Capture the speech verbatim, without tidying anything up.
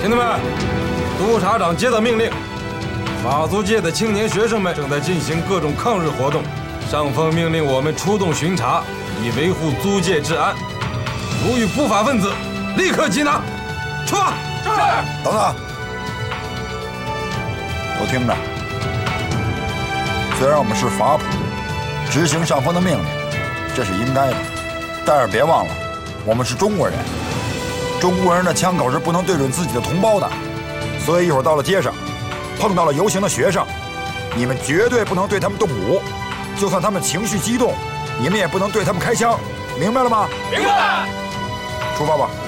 兄弟们，督察长接到命令，法租界的青年学生们正在进行各种抗日活动，上峰命令我们出动巡查，以维护租界治安。如遇不法分子，立刻缉拿。出发！ 是。等等，都听着。虽然我们是法普，执行上峰的命令，这是应该的，但是别忘了，我们是中国人。中国人的枪口是不能对准自己的同胞的，所以一会儿到了街上，碰到了游行的学生，你们绝对不能对他们动武，就算他们情绪激动，你们也不能对他们开枪，明白了吗？ 明白。 出发吧。